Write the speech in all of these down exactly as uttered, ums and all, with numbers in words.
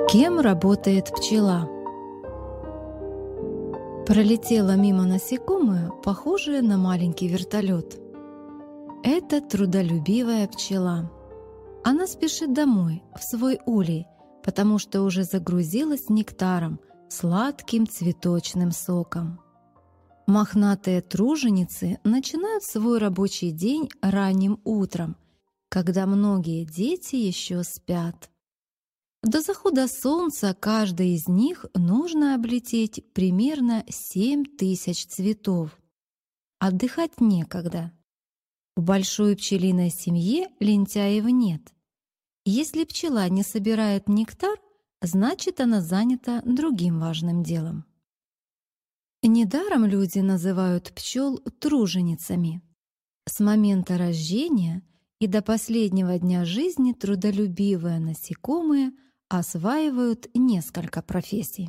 Кем работает пчела? Пролетела мимо насекомое, похожее на маленький вертолет. Это трудолюбивая пчела. Она спешит домой, в свой улей, потому что уже загрузилась нектаром, сладким цветочным соком. Мохнатые труженицы начинают свой рабочий день ранним утром, когда многие дети еще спят. До захода солнца каждой из них нужно облететь примерно семь тысяч цветов. Отдыхать некогда. В большой пчелиной семье лентяев нет. Если пчела не собирает нектар, значит, она занята другим важным делом. Недаром люди называют пчел труженицами. С момента рождения и до последнего дня жизни трудолюбивые насекомые осваивают несколько профессий.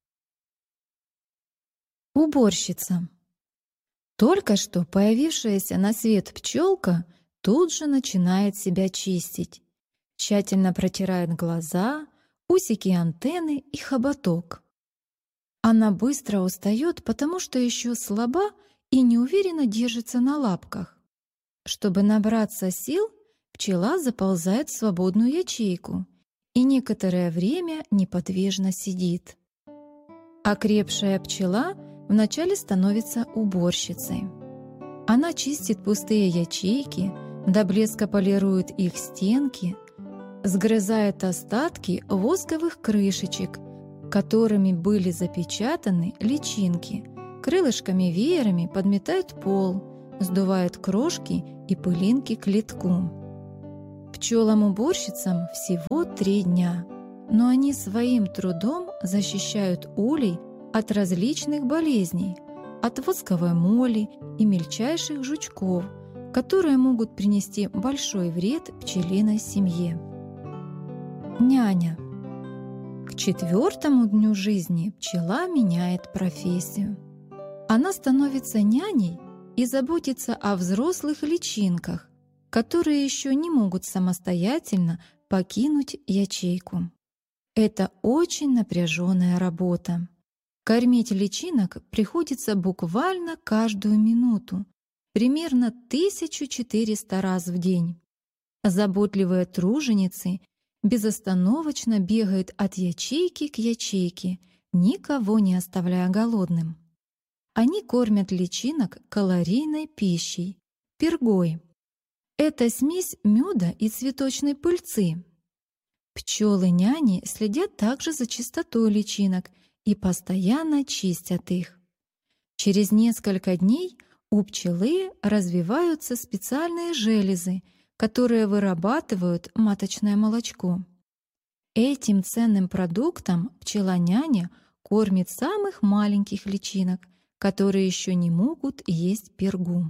Уборщица. Только что появившаяся на свет пчелка тут же начинает себя чистить. Тщательно протирает глаза, усики антенны и хоботок. Она быстро устает, потому что еще слаба и неуверенно держится на лапках. Чтобы набраться сил, пчела заползает в свободную ячейку и некоторое время неподвижно сидит. Окрепшая пчела вначале становится уборщицей. Она чистит пустые ячейки, до блеска полирует их стенки, сгрызает остатки восковых крышечек, которыми были запечатаны личинки, крылышками-веерами подметает пол, сдувает крошки и пылинки к литку. Пчелам-уборщицам всего три дня, но они своим трудом защищают улей от различных болезней, от восковой моли и мельчайших жучков, которые могут принести большой вред пчелиной семье. Няня. К четвертому дню жизни пчела меняет профессию. Она становится няней и заботится о взрослых личинках, которые еще не могут самостоятельно покинуть ячейку. Это очень напряженная работа. Кормить личинок приходится буквально каждую минуту, примерно тысячу четыреста раз в день. Заботливые труженицы безостановочно бегают от ячейки к ячейке, никого не оставляя голодным. Они кормят личинок калорийной пищей – пергой. Это смесь меда и цветочной пыльцы. Пчелы-няни следят также за чистотой личинок и постоянно чистят их. Через несколько дней у пчелы развиваются специальные железы, которые вырабатывают маточное молочко. Этим ценным продуктом пчела-няня кормит самых маленьких личинок, которые еще не могут есть пергу.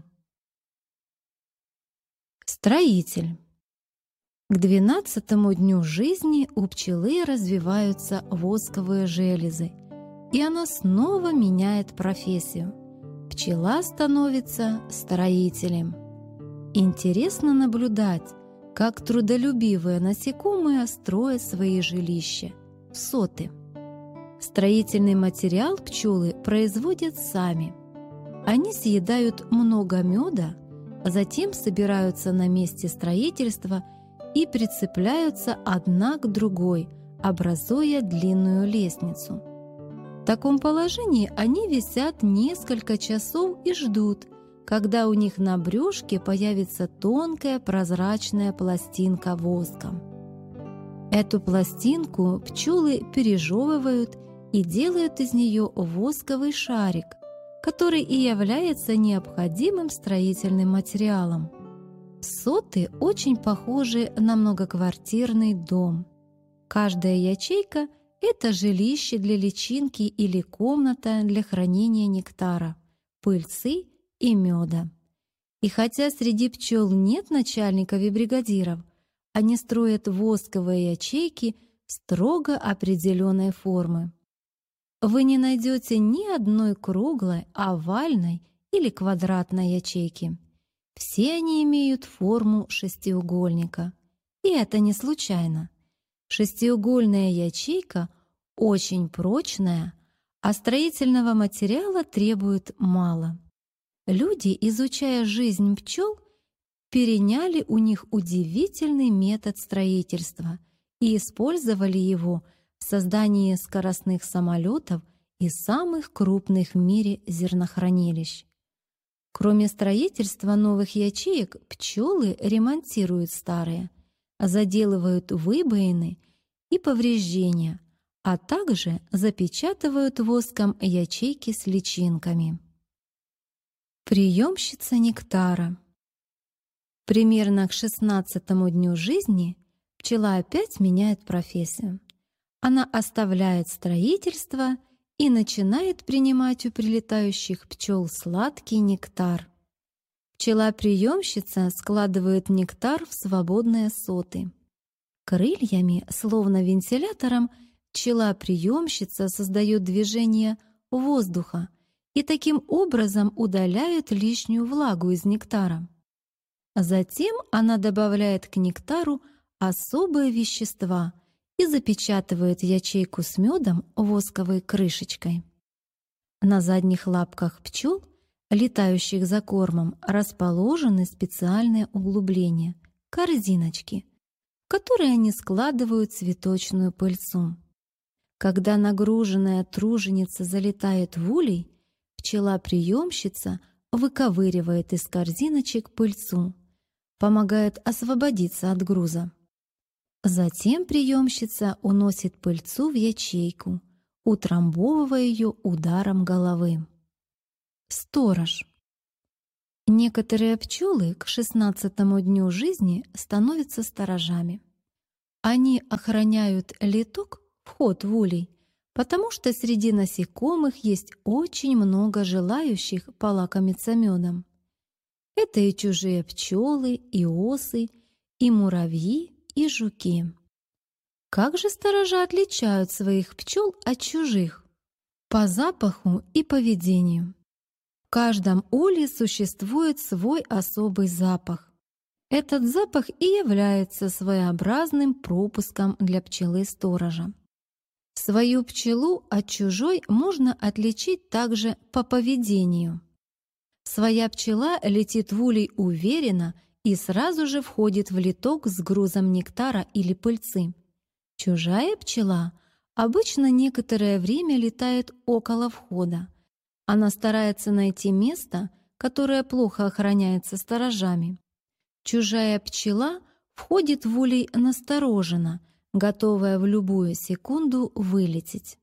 Строитель. К двенадцатому дню жизни у пчелы развиваются восковые железы, и она снова меняет профессию. Пчела становится строителем. Интересно наблюдать, как трудолюбивые насекомые строят свои жилища – соты. Строительный материал пчелы производят сами. Они съедают много меда, а затем собираются на месте строительства и прицепляются одна к другой, образуя длинную лестницу. В таком положении они висят несколько часов и ждут, когда у них на брюшке появится тонкая прозрачная пластинка воска. Эту пластинку пчелы пережевывают и делают из нее восковый шарик, который и является необходимым строительным материалом. Соты очень похожи на многоквартирный дом. Каждая ячейка – это жилище для личинки или комната для хранения нектара, пыльцы и меда. И хотя среди пчел нет начальников и бригадиров, они строят восковые ячейки строго определенной формы. Вы не найдете ни одной круглой, овальной или квадратной ячейки. Все они имеют форму шестиугольника. И это не случайно. Шестиугольная ячейка очень прочная, а строительного материала требует мало. Люди, изучая жизнь пчел, переняли у них удивительный метод строительства и использовали его в создании скоростных самолетов и самых крупных в мире зернохранилищ. Кроме строительства новых ячеек, пчелы ремонтируют старые, заделывают выбоины и повреждения, а также запечатывают воском ячейки с личинками. Приемщица нектара. Примерно к шестнадцатому дню жизни пчела опять меняет профессию. Она оставляет строительство и начинает принимать у прилетающих пчел сладкий нектар. Пчела-приемщица складывает нектар в свободные соты. Крыльями, словно вентилятором, пчела-приемщица создает движение воздуха и таким образом удаляет лишнюю влагу из нектара. Затем она добавляет к нектару особые вещества и запечатывает ячейку с медом восковой крышечкой. На задних лапках пчел, летающих за кормом, расположены специальные углубления — корзиночки, в которые они складывают цветочную пыльцу. Когда нагруженная труженица залетает в улей, пчела-приемщица выковыривает из корзиночек пыльцу, помогает освободиться от груза. Затем приемщица уносит пыльцу в ячейку, утрамбовывая ее ударом головы. Сторож. Некоторые пчелы к шестнадцатому дню жизни становятся сторожами. Они охраняют литок, вход в улей, потому что среди насекомых есть очень много желающих полакомиться медом. Это и чужие пчелы, и осы, и муравьи, и жуки. Как же сторожа отличают своих пчел от чужих? По запаху и поведению. В каждом улье существует свой особый запах. Этот запах и является своеобразным пропуском для пчелы-сторожа. Свою пчелу от чужой можно отличить также по поведению. Своя пчела летит в улей уверенно и сразу же входит в литок с грузом нектара или пыльцы. Чужая пчела обычно некоторое время летает около входа. Она старается найти место, которое плохо охраняется сторожами. Чужая пчела входит в улей настороженно, готовая в любую секунду вылететь.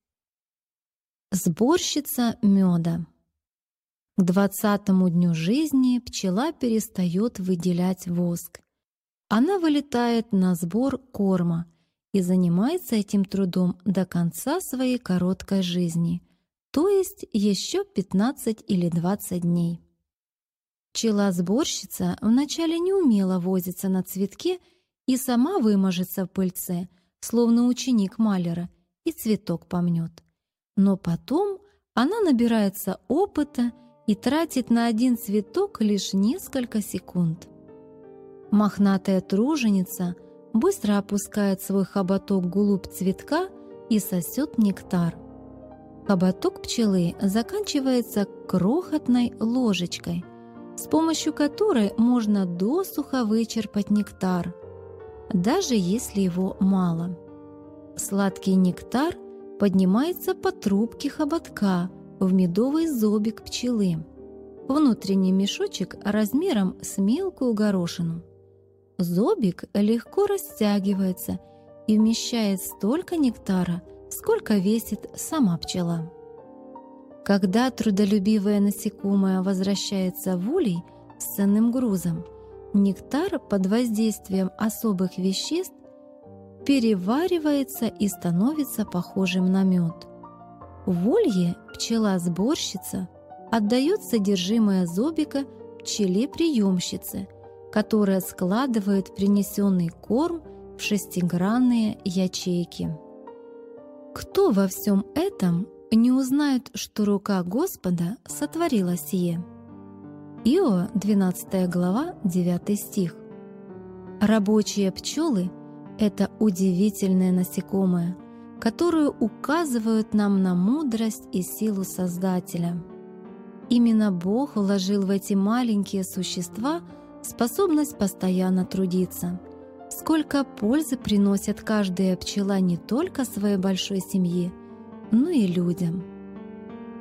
Сборщица меда. К двадцатому дню жизни пчела перестает выделять воск. Она вылетает на сбор корма и занимается этим трудом до конца своей короткой жизни, то есть еще пятнадцать или двадцать дней. Пчела-сборщица вначале не умела возиться на цветке и сама выможется в пыльце, словно ученик маляра, и цветок помнет. Но потом она набирается опыта и тратит на один цветок лишь несколько секунд. Мохнатая труженица быстро опускает свой хоботок вглубь цветка и сосет нектар. Хоботок пчелы заканчивается крохотной ложечкой, с помощью которой можно досуха вычерпать нектар, даже если его мало. Сладкий нектар поднимается по трубке хоботка в медовый зобик пчелы, внутренний мешочек размером с мелкую горошину. Зобик легко растягивается и вмещает столько нектара, сколько весит сама пчела. Когда трудолюбивое насекомое возвращается в улей с ценным грузом, нектар под воздействием особых веществ переваривается и становится похожим на мед. В улье пчела-сборщица отдает содержимое зобика пчеле-приемщице, которая складывает принесенный корм в шестигранные ячейки. Кто во всем этом не узнает, что рука Господа сотворила сие? Иова, двенадцатая глава, девятый стих. Рабочие пчелы Это удивительные насекомые, которые указывают нам на мудрость и силу Создателя. Именно Бог вложил в эти маленькие существа способность постоянно трудиться. Сколько пользы приносит каждая пчела не только своей большой семье, но и людям.